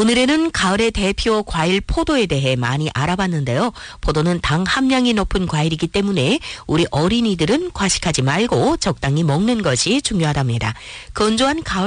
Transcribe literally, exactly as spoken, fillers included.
오늘에는 가을의 대표 과일 포도에 대해 많이 알아봤는데요. 포도는 당 함량이 높은 과일이기 때문에 우리 어린이들은 과식하지 말고 적당히 먹는 것이 중요하답니다. 건조한 가을